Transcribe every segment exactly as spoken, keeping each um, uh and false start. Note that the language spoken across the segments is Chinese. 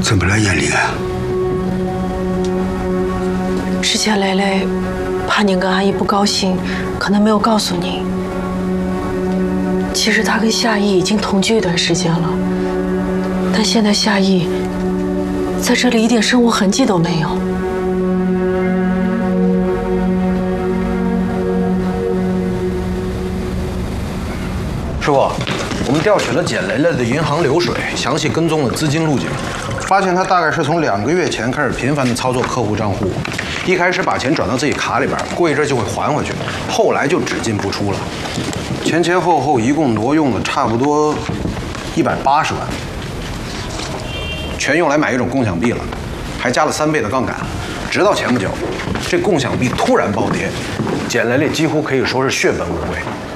怎么了，艳丽啊？ 之前蕾蕾怕您跟阿姨不高兴，可能没有告诉您。其实她跟夏意已经同居一段时间了，但现在夏意在这里一点生活痕迹都没有。 师傅，我们调取了简蕾蕾的银行流水，详细跟踪了资金路径，发现她大概是从两个月前开始频繁的操作客户账户，一开始把钱转到自己卡里边，过一阵就会还回去，后来就只进不出了，前前后后一共挪用了差不多一百八十万，全用来买一种共享币了，还加了三倍的杠杆，直到前不久，这共享币突然暴跌，简蕾蕾几乎可以说是血本无归。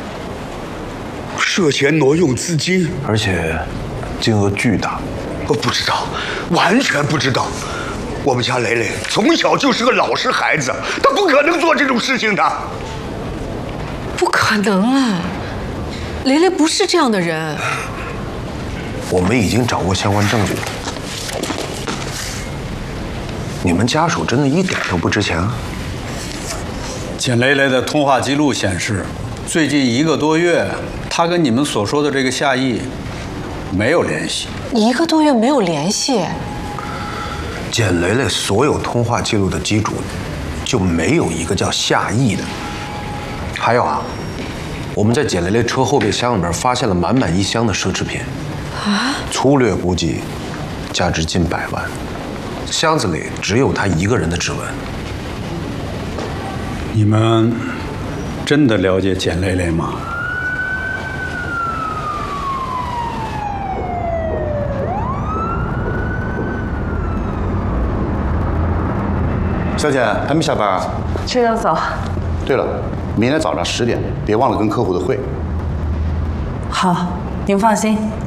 涉嫌挪用资金， 而且金额巨大。 我不知道，完全不知道。我们家蕾蕾从小就是个老实孩子，她不可能做这种事情的。 不可能啊！蕾蕾不是这样的人。 我们已经掌握相关证据了。你们家属真的一点都不值钱啊？ 简蕾蕾的通话记录显示，最近一个多月，她跟你们所说的这个夏意没有联系。 一个多月没有联系。 简蕾蕾所有通话记录的机主，就没有一个叫夏意的。还有啊，我们在简蕾蕾车后备箱里边发现了满满一箱的奢侈品，啊，粗略估计价值近百万，箱子里只有她一个人的指纹。 你们真的了解简蕾蕾吗？ 小姐还没下班啊？ 是要走。 对了，明天早上十点别忘了跟客户的会。 好，您放心，